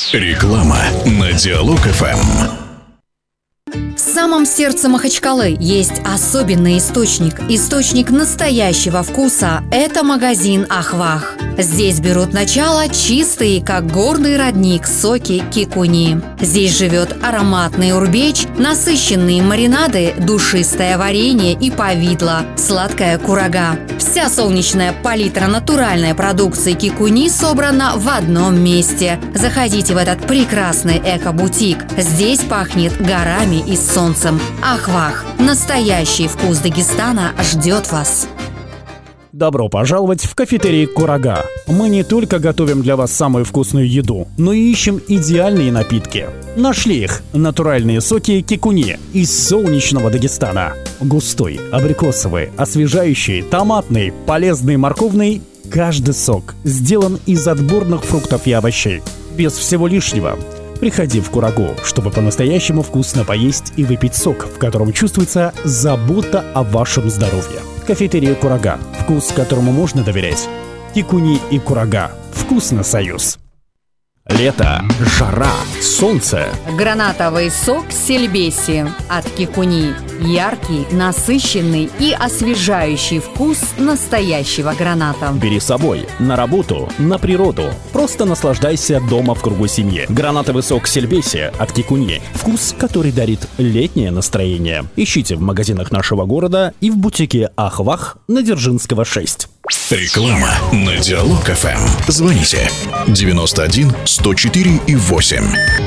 Реклама на Диалог ФМ. В самом сердце Махачкалы есть особенный источник настоящего вкуса. Это магазин «Ахвах». Здесь берут начало чистые, как горный родник, соки кикуни. Здесь живет ароматный урбеч, насыщенные маринады, душистое варенье и повидло, сладкая курага. Вся солнечная палитра натуральной продукции кикуни собрана в одном месте. Заходите в этот прекрасный эко-бутик. Здесь пахнет горами и солнцем. Ахвах. Настоящий вкус Дагестана ждет вас. Добро пожаловать в кафетерий «Курага». Мы не только готовим для вас самую вкусную еду, но и ищем идеальные напитки. Нашли их – натуральные соки кикуни из солнечного Дагестана. Густой, абрикосовый, освежающий, томатный, полезный, морковный – каждый сок сделан из отборных фруктов и овощей. Без всего лишнего. Приходи в «Курагу», чтобы по-настоящему вкусно поесть и выпить сок, в котором чувствуется забота о вашем здоровье. Кафетерия «Курага», вкус которому можно доверять. Кикуни и «Курага». Вкусно союз. Лето, жара, солнце. Гранатовый сок сельбеси от кикуни. Яркий, насыщенный и освежающий вкус настоящего граната. Бери с собой на работу, на природу. Просто наслаждайся дома в кругу семьи. Гранатовый сок сельбеси от кикуни. Вкус, который дарит летнее настроение. Ищите в магазинах нашего города и в бутике «Ахвах» на Дзержинского, 6. Реклама на Диалог ФМ. Звоните 91 104 и 8.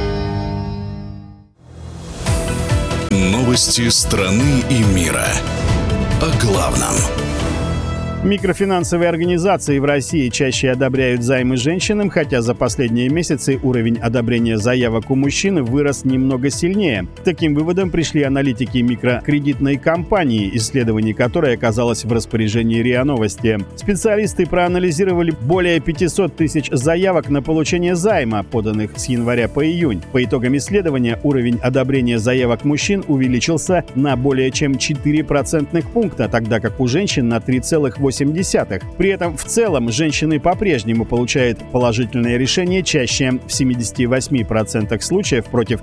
Новости страны и мира. О главном. Микрофинансовые организации в России чаще одобряют займы женщинам, хотя за последние месяцы уровень одобрения заявок у мужчин вырос немного сильнее. К таким выводам пришли аналитики микрокредитной компании, исследование которой оказалось в распоряжении РИА Новости. Специалисты проанализировали более 500 тысяч заявок на получение займа, поданных с января по июнь. По итогам исследования уровень одобрения заявок мужчин увеличился на более чем 4 процентных пункта, тогда как у женщин на 3,8%. При этом в целом женщины по-прежнему получают положительное решение чаще в 78% случаев против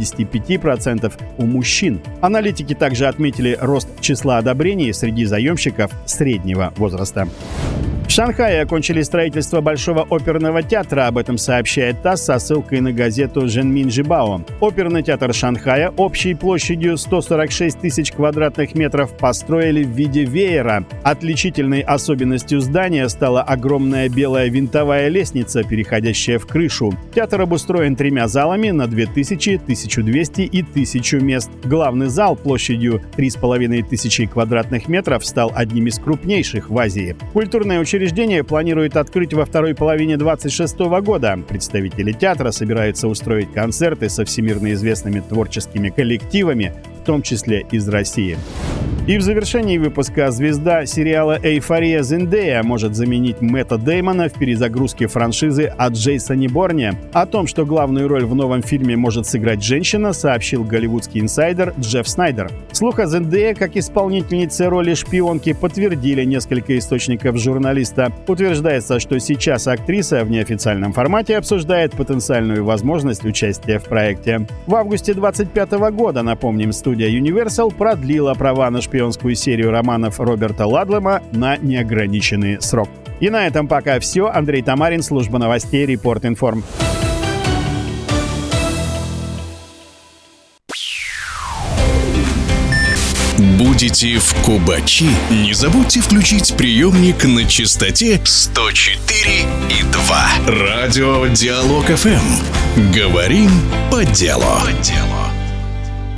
75% у мужчин. Аналитики также отметили рост числа одобрений среди заемщиков среднего возраста. В Шанхае окончили строительство Большого оперного театра, об этом сообщает ТАСС со ссылкой на газету «Женмин Жибао». Оперный театр Шанхая общей площадью 146 тысяч квадратных метров построили в виде веера. Отличительной особенностью здания стала огромная белая винтовая лестница, переходящая в крышу. Театр обустроен 3 залами на 2000, 1200 и 1000 мест. Главный зал площадью 3500 квадратных метров стал одним из крупнейших в Азии. Культурное учреждение планирует открыть во второй половине 2026 года. Представители театра собираются устроить концерты со всемирно известными творческими коллективами, в том числе из России. И в завершении выпуска звезда сериала «Эйфория» Зендея может заменить Мэтта Дэймона в перезагрузке франшизы о Джейсоне Борне. О том, что главную роль в новом фильме может сыграть женщина, сообщил голливудский инсайдер Джефф Снайдер. Слух о Зендее как исполнительнице роли шпионки подтвердили несколько источников журналиста. Утверждается, что сейчас актриса в неофициальном формате обсуждает потенциальную возможность участия в проекте. В августе 2025 года, напомним, студия Universal продлила права на шпионскую серию романов Роберта Ладлема на неограниченный срок. И на этом пока все. Андрей Тамарин, служба новостей Report Inform. Будете в Кубачи? Не забудьте включить приемник на частоте 104,2. Радио Диалог ФМ. Говорим по делу.